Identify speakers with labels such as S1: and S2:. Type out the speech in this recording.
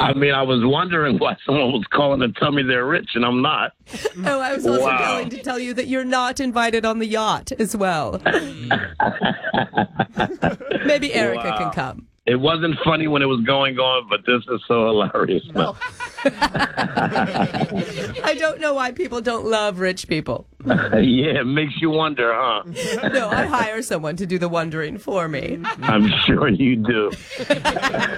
S1: I mean, I was wondering why someone was calling to tell me they're rich, and I'm not.
S2: Oh, I was also calling to tell you that you're not invited on the yacht as well. Maybe Erica can come.
S1: It wasn't funny when it was going on, but this is so hilarious.
S3: No.
S2: I don't know why people don't love rich people.
S1: Yeah, it makes you wonder, huh?
S2: No, I hire someone to do the wondering for me.
S1: I'm sure you do.